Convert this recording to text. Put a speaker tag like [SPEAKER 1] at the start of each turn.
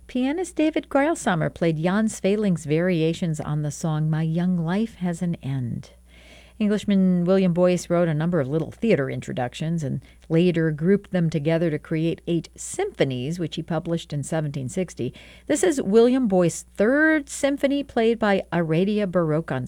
[SPEAKER 1] Pianist David Greilsamer played Jan Sveling's variations on the song My Young Life Has an End. Englishman William Boyce wrote a number of little theater introductions and later grouped them together to create 8 symphonies, which he published in 1760. This is William Boyce's 3rd symphony played by Aradia Baroque Ensemble.